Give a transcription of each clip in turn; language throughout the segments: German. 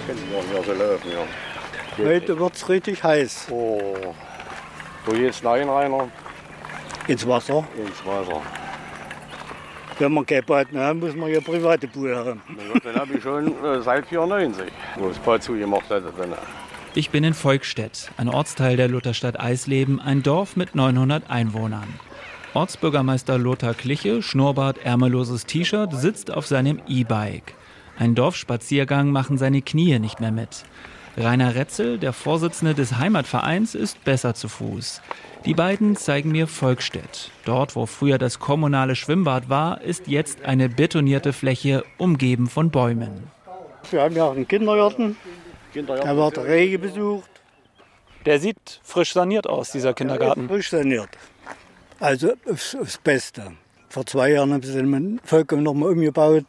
Könnte man hier so laufen, ja. Heute wird es richtig heiß. Oh, wo geht's rein, Rainer? Ins Wasser. Ins Wasser. Wenn man kein Bad haben, muss man ja private Pool haben. Den habe ich schon seit 94, wo das Bad zugemacht hat. Ich bin in Volkstedt, ein Ortsteil der Lutherstadt Eisleben, ein Dorf mit 900 Einwohnern. Ortsbürgermeister Lothar Kliche, Schnurrbart, ärmelloses T-Shirt, sitzt auf seinem E-Bike. Ein Dorfspaziergang machen seine Knie nicht mehr mit. Rainer Retzel, der Vorsitzende des Heimatvereins, ist besser zu Fuß. Die beiden zeigen mir Volkstedt. Dort, wo früher das kommunale Schwimmbad war, ist jetzt eine betonierte Fläche, umgeben von Bäumen. Wir haben ja auch einen Kindergarten. Da wird rege besucht. Der sieht frisch saniert aus, dieser Kindergarten. Frisch saniert. Also das Beste. Vor 2 Jahren haben sie den vollkommen nochmal umgebaut.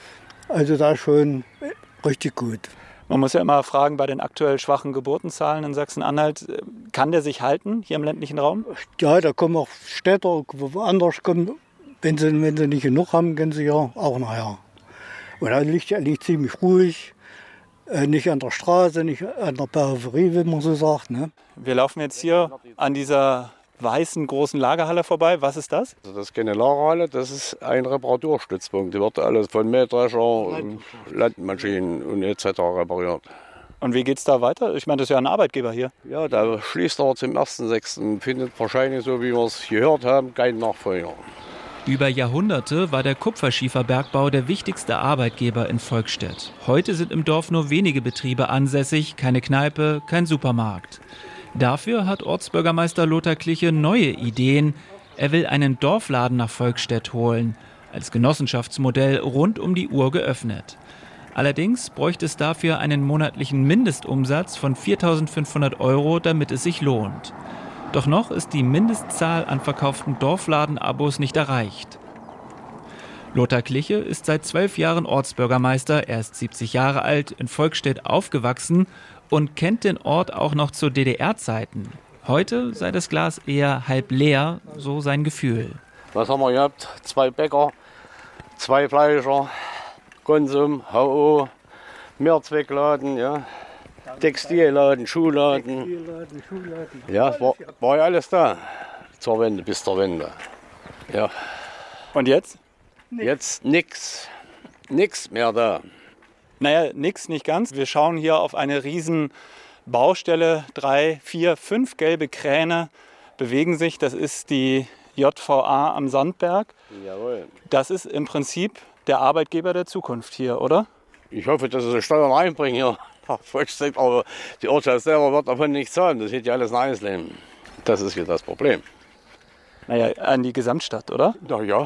Also da schon richtig gut. Man muss ja immer fragen, bei den aktuell schwachen Geburtenzahlen in Sachsen-Anhalt, kann der sich halten hier im ländlichen Raum? Ja, da kommen auch Städter, woanders kommen. Wenn sie nicht genug haben, gehen sie ja auch nachher. Und da liegt ziemlich ruhig. Nicht an der Straße, nicht an der Peripherie, wie man so sagt. Ne? Wir laufen jetzt hier an dieser weißen großen Lagerhalle vorbei. Was ist das? Also das ist keine Lagerhalle, das ist ein Reparaturstützpunkt. Die wird alles von Mähdrescher, Landmaschinen und etc. repariert. Und wie geht es da weiter? Ich meine, das ist ja ein Arbeitgeber hier. Ja, da schließt er zum 1.6. Findet wahrscheinlich, so wie wir es gehört haben, kein Nachfolger. Über Jahrhunderte war der Kupferschieferbergbau der wichtigste Arbeitgeber in Volkstedt. Heute sind im Dorf nur wenige Betriebe ansässig, keine Kneipe, kein Supermarkt. Dafür hat Ortsbürgermeister Lothar Kliche neue Ideen. Er will einen Dorfladen nach Volkstedt holen, als Genossenschaftsmodell rund um die Uhr geöffnet. Allerdings bräuchte es dafür einen monatlichen Mindestumsatz von 4.500 €, damit es sich lohnt. Doch noch ist die Mindestzahl an verkauften Dorfladenabos nicht erreicht. Lothar Kliche ist seit 12 Jahren Ortsbürgermeister, er ist 70 Jahre alt, in Volkstedt aufgewachsen und kennt den Ort auch noch zu DDR-Zeiten. Heute sei das Glas eher halb leer, so sein Gefühl. Was haben wir gehabt? 2 Bäcker, 2 Fleischer, Konsum, HO, Mehrzweckladen, ja. Textilladen, Schuhladen. Ja, war ja alles da zur Wende, bis zur Wende. Ja. Und jetzt? Jetzt nix mehr da. Naja, nix, nicht ganz. Wir schauen hier auf eine riesen Baustelle. 3, 4, 5 gelbe Kräne bewegen sich. Das ist die JVA am Sandberg. Jawohl. Das ist im Prinzip der Arbeitgeber der Zukunft hier, oder? Ich hoffe, dass sie Steuern reinbringen hier. Aber die Ortschaft selber wird davon nichts zahlen. Das geht ja alles in Eisleben. Das ist ja das Problem. Naja, an die Gesamtstadt, oder? Ja,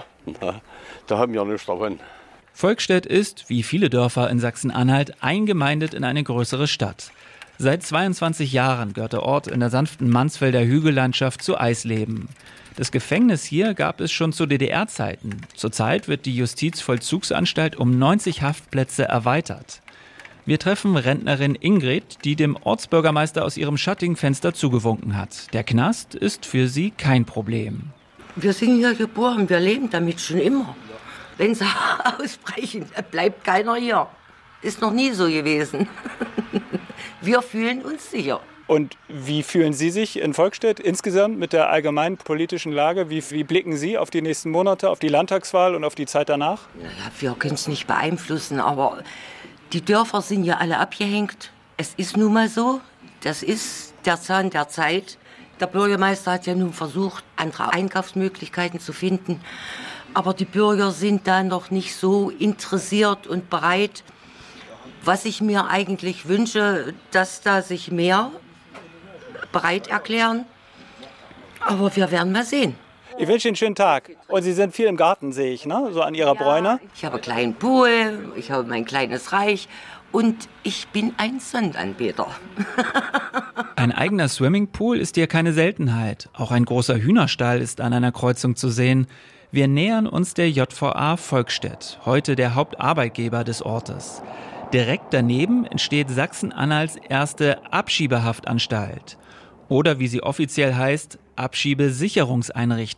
da haben wir nichts davon. Volkstedt ist, wie viele Dörfer in Sachsen-Anhalt, eingemeindet in eine größere Stadt. Seit 22 Jahren gehört der Ort in der sanften Mansfelder Hügellandschaft zu Eisleben. Das Gefängnis hier gab es schon zu DDR-Zeiten. Zurzeit wird die Justizvollzugsanstalt um 90 Haftplätze erweitert. Wir treffen Rentnerin Ingrid, die dem Ortsbürgermeister aus ihrem schattigen Fenster zugewunken hat. Der Knast ist für sie kein Problem. Wir sind hier geboren, wir leben damit schon immer. Wenn sie ausbrechen, bleibt keiner hier. Ist noch nie so gewesen. Wir fühlen uns sicher. Und wie fühlen Sie sich in Volkstedt insgesamt mit der allgemeinen politischen Lage? Wie blicken Sie auf die nächsten Monate, auf die Landtagswahl und auf die Zeit danach? Ja, wir können es nicht beeinflussen, aber die Dörfer sind ja alle abgehängt. Es ist nun mal so, das ist der Zahn der Zeit. Der Bürgermeister hat ja nun versucht, andere Einkaufsmöglichkeiten zu finden. Aber die Bürger sind da noch nicht so interessiert und bereit. Was ich mir eigentlich wünsche, dass da sich mehr bereit erklären. Aber wir werden mal sehen. Ich wünsche Ihnen einen schönen Tag. Und Sie sind viel im Garten, sehe ich, ne? So an Ihrer Bräune. Ich habe einen kleinen Pool, ich habe mein kleines Reich und ich bin ein Sonnenanbeter. Ein eigener Swimmingpool ist hier keine Seltenheit. Auch ein großer Hühnerstall ist an einer Kreuzung zu sehen. Wir nähern uns der JVA Volkstedt, heute der Hauptarbeitgeber des Ortes. Direkt daneben entsteht Sachsen-Anhalts erste Abschiebehaftanstalt. Oder wie sie offiziell heißt, Abschiebesicherungseinrichtung.